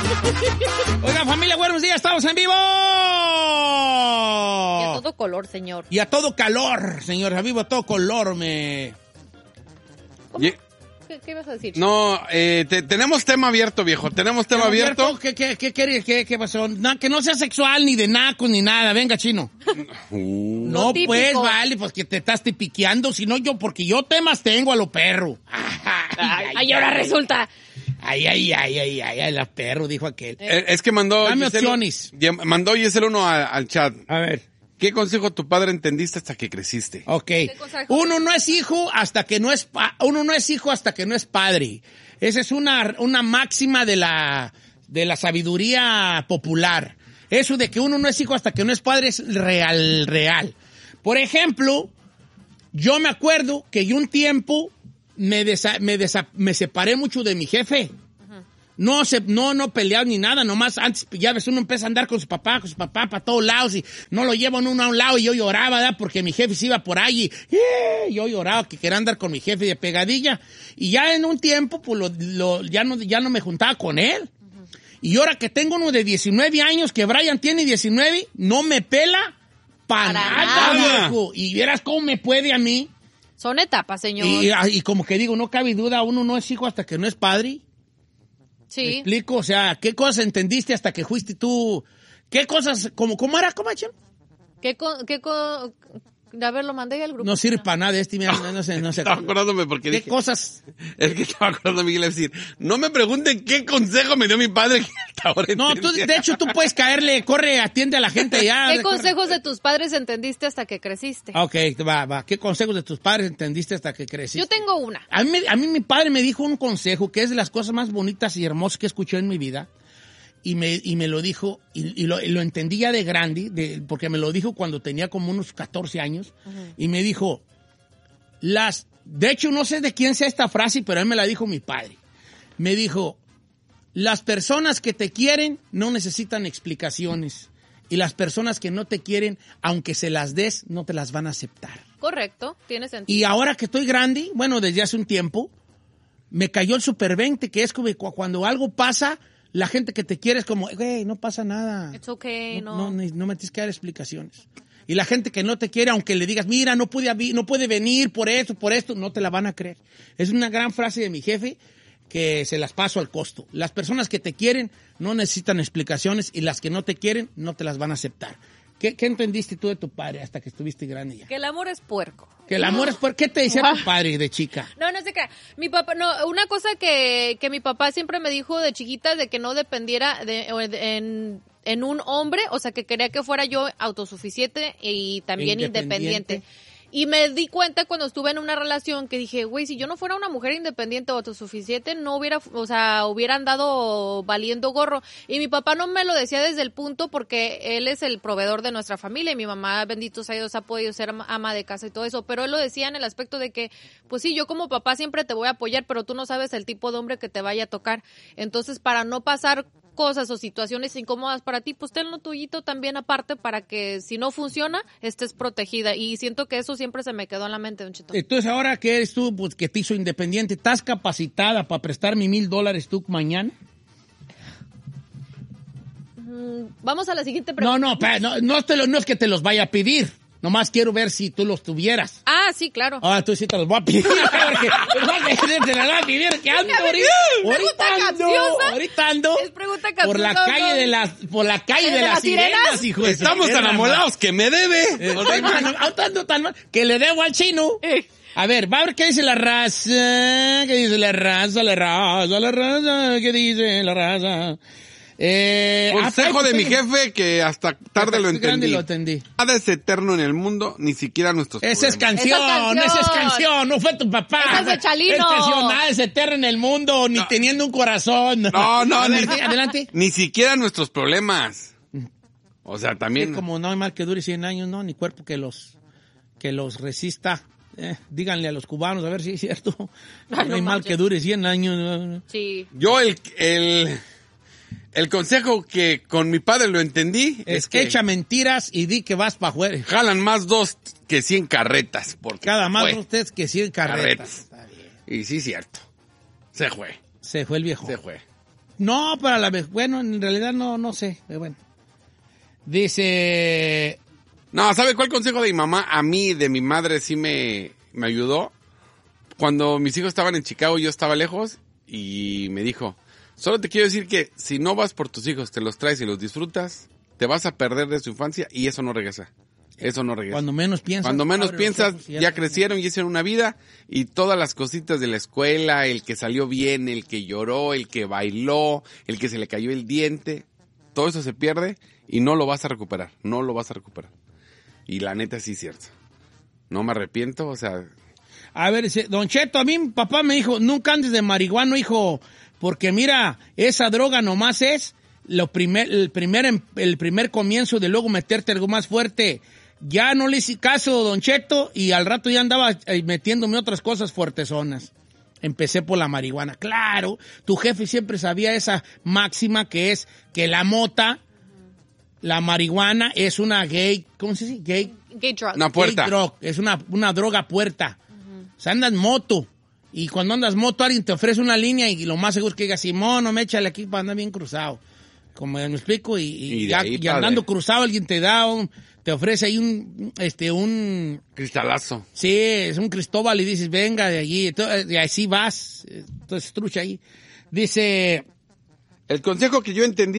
Oigan, familia, buenos días, estamos en vivo. Y a todo color, señor. Y a todo calor, señor, a vivo a todo color, ¿Qué ibas a decir? No, tenemos tema abierto, viejo. Tenemos tema abierto. ¿Qué pasó? Que no sea sexual, ni de nacos, ni nada. Venga, chino. No, típico. pues, vale, pues que te estás tipiqueando. Si no, porque yo temas tengo a lo perro. Ay, ahora resulta. Ay, la perro, dijo aquel. Es que mandó... Dame Giselle, opciones. Mandó Giselle uno al chat. A ver. ¿Qué consejo tu padre entendiste hasta que creciste? Ok. Uno no es hijo hasta que no es padre. Esa es una máxima de la sabiduría popular. Eso de que uno no es hijo hasta que no es padre es real. Por ejemplo, yo me acuerdo que yo un tiempo me separé mucho de mi jefe. No peleado ni nada, nomás antes, ya ves, uno empieza a andar con su papá para todos lados y no lo llevan uno a un lado y yo lloraba, ¿verdad? Porque mi jefe se iba por ahí y yo lloraba que quería andar con mi jefe de pegadilla y ya en un tiempo, pues ya no me juntaba con él. Y ahora que tengo uno de 19 años, que Brian tiene 19, no me pela para nada, viejo. Y vieras cómo me puede a mí. Son etapas, señor. Y como que digo, no cabe duda, uno no es hijo hasta que no es padre. Sí. ¿Me explico? O sea, ¿qué cosas entendiste hasta que fuiste tú? ¿Qué cosas? ¿Cómo era? ¿Cómo, Chino? A ver, lo mandé al grupo. No sirve para nada mira, no sé. Estaba acordándome porque ¿Qué dije... cosas? Es que estaba acordándome, Miguel, decir, no me pregunten qué consejo me dio mi padre que hasta ahora No, entendí. de hecho, tú puedes caerle, corre, atiende a la gente ya. ¿Qué consejos de tus padres entendiste hasta que creciste? Ok, va. ¿Qué consejos de tus padres entendiste hasta que creciste? Yo tengo una. A mí mi padre me dijo un consejo que es de las cosas más bonitas y hermosas que escuché en mi vida. Y me lo dijo, y lo entendí ya de grande, porque me lo dijo cuando tenía como unos 14 años. Y me dijo, de hecho no sé de quién sea esta frase, pero él me la dijo mi padre. Me dijo, las personas que te quieren no necesitan explicaciones. Y las personas que no te quieren, aunque se las des, no te las van a aceptar. Correcto, tiene sentido. Y ahora que estoy grande, bueno, desde hace un tiempo, me cayó el super 20, que es como cuando algo pasa... La gente que te quiere es como, güey, no pasa nada. It's okay, no me tienes que dar explicaciones. Y la gente que no te quiere, aunque le digas, mira, no puede venir por esto, no te la van a creer. Es una gran frase de mi jefe que se las paso al costo. Las personas que te quieren no necesitan explicaciones y las que no te quieren no te las van a aceptar. ¿Qué entendiste tú de tu padre hasta que estuviste grande ya? Que el amor es puerco. Que el amor es puerco. ¿Qué te decía tu padre de chica? No sé qué. Mi papá, una cosa que mi papá siempre me dijo de chiquita de que no dependiera en un hombre, o sea, que quería que fuera yo autosuficiente y también independiente. Y me di cuenta cuando estuve en una relación que dije, güey, si yo no fuera una mujer independiente o autosuficiente, no hubiera andado valiendo gorro. Y mi papá no me lo decía desde el punto porque él es el proveedor de nuestra familia y mi mamá, bendito sea Dios, ha podido ser ama de casa y todo eso. Pero él lo decía en el aspecto de que, pues sí, yo como papá siempre te voy a apoyar, pero tú no sabes el tipo de hombre que te vaya a tocar. Entonces, para no pasar cosas o situaciones incómodas para ti, pues ten lo tuyito también aparte para que si no funciona, estés protegida. Y siento que eso siempre se me quedó en la mente, Don Cheto. Entonces, ahora que eres tú, pues, que te hizo independiente, ¿estás capacitada para prestarme $1,000 tú mañana? Vamos a la siguiente pregunta. No es que te los vaya a pedir. Nomás quiero ver si tú los tuvieras. Ah, sí, claro. Ah, tú sí te los voy a pedir. Porque te la vas a pedir. Que ando ahorita ando. Es pregunta capciosa. Por la calle de las sirenas, hijo. Estamos tan amolados que me debe. Ando tan mal que le debo al chino. A ver, va a ver qué dice la raza. ¿Qué dice la raza? ¿Qué dice la raza? Consejo de mi jefe que hasta tarde lo entendí. Nada es eterno en el mundo, ni siquiera nuestros Esa es canción, no fue tu papá. Esa es de Chalino. Es canción, nada es eterno en el mundo, ni teniendo un corazón. No, adelante. Ni siquiera nuestros problemas. O sea, también. Es como no hay mal que dure 100 años, no, ni cuerpo que los resista. Díganle a los cubanos a ver si es cierto. No hay mal que dure 100 años. Sí. Yo el consejo que con mi padre lo entendí es que echa mentiras y di que vas para afuera. Jalan más 2 que 100 carretas. Cada más ustedes que 100 carretas. Está bien. Y sí, cierto. Se fue el viejo. Se fue. No, para la vez. Bueno, en realidad no sé. Pero bueno. Dice... No, ¿sabe cuál consejo de mi mamá? A mí, de mi madre, sí me ayudó. Cuando mis hijos estaban en Chicago, yo estaba lejos y me dijo, solo te quiero decir que si no vas por tus hijos, te los traes y los disfrutas, te vas a perder de su infancia y eso no regresa. Eso no regresa. Cuando menos piensas. Cuando menos piensas, ya crecieron y hicieron una vida y todas las cositas de la escuela, el que salió bien, el que lloró, el que bailó, el que se le cayó el diente, todo eso se pierde y no lo vas a recuperar, no lo vas a recuperar. Y la neta sí es cierto. No me arrepiento, o sea... A ver, Don Cheto, a mí mi papá me dijo, nunca andes de marihuana, hijo, porque mira, esa droga nomás es el primer comienzo de luego meterte algo más fuerte. Ya no le hice caso, Don Cheto, y al rato ya andaba metiéndome otras cosas fuertezonas. Empecé por la marihuana. Claro, tu jefe siempre sabía esa máxima que es que la mota, la marihuana es una gay, ¿cómo se dice? Gay drug. Una puerta. Gay drug, es una droga puerta. O sea, andas moto. Y cuando andas moto, alguien te ofrece una línea y lo más seguro es que diga, Simón, no me échale aquí para andar bien cruzado. Como me explico, y andando cruzado alguien te ofrece ahí un cristalazo. Sí, es un Cristóbal y dices, venga de allí. Y así vas. Entonces, trucha ahí. Dice... El consejo que yo entendí